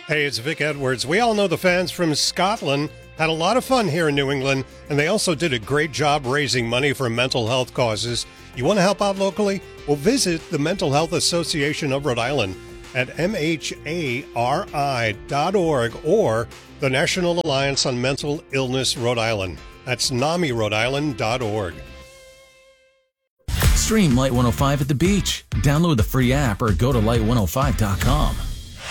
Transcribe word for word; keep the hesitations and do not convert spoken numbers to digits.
Hey, it's Vic Edwards. We all know the fans from Scotland had a lot of fun here in New England, and they also did a great job raising money for mental health causes. You want to help out locally? Well, visit the Mental Health Association of Rhode Island at M H A R I dot org or the National Alliance on Mental Illness Rhode Island. That's NAMI Rhode Island dot org. Stream Light one oh five at the beach. Download the free app or go to light one oh five dot com.